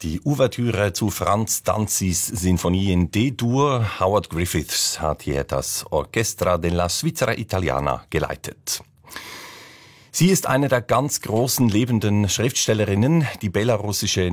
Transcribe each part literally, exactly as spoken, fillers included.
Die Ouvertüre zu Franz Danzis Sinfonie in D-Dur. Howard Griffiths hat hier das Orchestra della Svizzera Italiana geleitet. Sie ist eine der ganz großen lebenden Schriftstellerinnen, die belarussische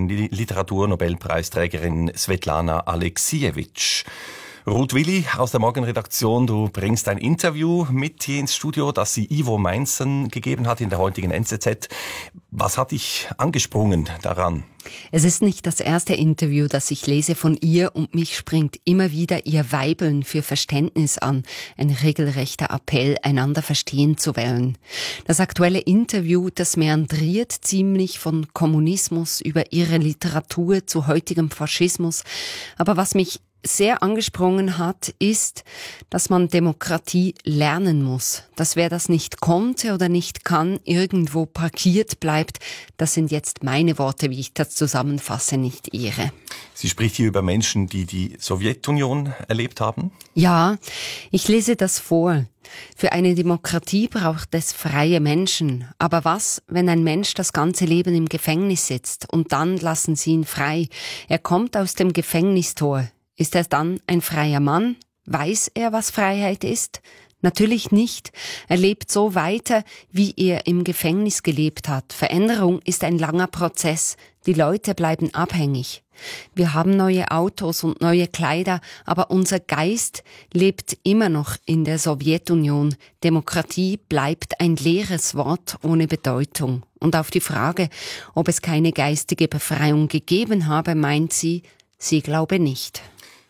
Literaturnobelpreisträgerin Svetlana Aleksijewitsch. Ruth Willi aus der Morgenredaktion, du bringst ein Interview mit hier ins Studio, das sie Ivo Meinsen gegeben hat in der heutigen N Z Z. Was hat dich angesprungen daran? Es ist nicht das erste Interview, das ich lese von ihr, und mich springt immer wieder ihr Weibeln für Verständnis an. Ein regelrechter Appell, einander verstehen zu wollen. Das aktuelle Interview, das meandriert ziemlich von Kommunismus über ihre Literatur zu heutigem Faschismus. Aber was mich sehr angesprungen hat, ist, dass man Demokratie lernen muss. Dass wer das nicht konnte oder nicht kann, irgendwo parkiert bleibt. Das sind jetzt meine Worte, wie ich das zusammenfasse, nicht ihre. Sie spricht hier über Menschen, die die Sowjetunion erlebt haben? Ja, ich lese das vor. Für eine Demokratie braucht es freie Menschen. Aber was, wenn ein Mensch das ganze Leben im Gefängnis sitzt und dann lassen sie ihn frei? Er kommt aus dem Gefängnistor. Ist er dann ein freier Mann? Weiß er, was Freiheit ist? Natürlich nicht. Er lebt so weiter, wie er im Gefängnis gelebt hat. Veränderung ist ein langer Prozess. Die Leute bleiben abhängig. Wir haben neue Autos und neue Kleider, aber unser Geist lebt immer noch in der Sowjetunion. Demokratie bleibt ein leeres Wort ohne Bedeutung. Und auf die Frage, ob es keine geistige Befreiung gegeben habe, meint sie, sie glaube nicht.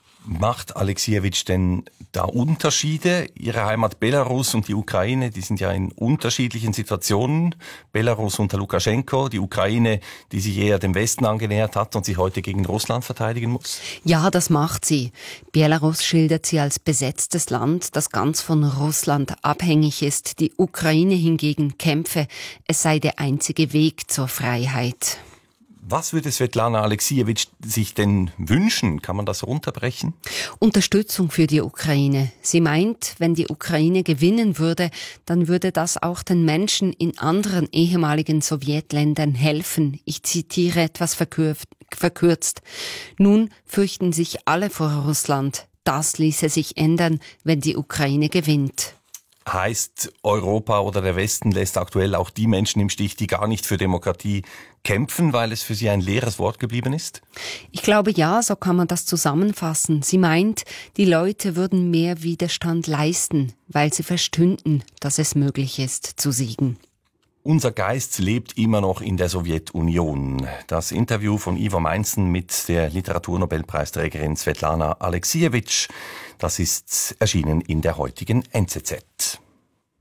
Macht Aleksijewitsch denn da Unterschiede? Ihre Heimat Belarus und die Ukraine, die sind ja in unterschiedlichen Situationen. Belarus unter Lukaschenko, die Ukraine, die sich eher dem Westen angenähert hat und sich heute gegen Russland verteidigen muss. Ja, das macht sie. Belarus schildert sie als besetztes Land, das ganz von Russland abhängig ist. Die Ukraine hingegen kämpfe, es sei der einzige Weg zur Freiheit. Was würde Svetlana Aleksijewitsch sich denn wünschen? Kann man das runterbrechen? Unterstützung für die Ukraine. Sie meint, wenn die Ukraine gewinnen würde, dann würde das auch den Menschen in anderen ehemaligen Sowjetländern helfen. Ich zitiere etwas verkürzt. Nun fürchten sich alle vor Russland. Das ließe sich ändern, wenn die Ukraine gewinnt. Heißt, Europa oder der Westen lässt aktuell auch die Menschen im Stich, die gar nicht für Demokratie kämpfen, weil es für sie ein leeres Wort geblieben ist? Ich glaube ja, so kann man das zusammenfassen. Sie meint, die Leute würden mehr Widerstand leisten, weil sie verstünden, dass es möglich ist, zu siegen. Unser Geist lebt immer noch in der Sowjetunion. Das Interview von Ivo Meinsen mit der Literaturnobelpreisträgerin Svetlana Aleksijewitsch, das ist erschienen in der heutigen N Z Z.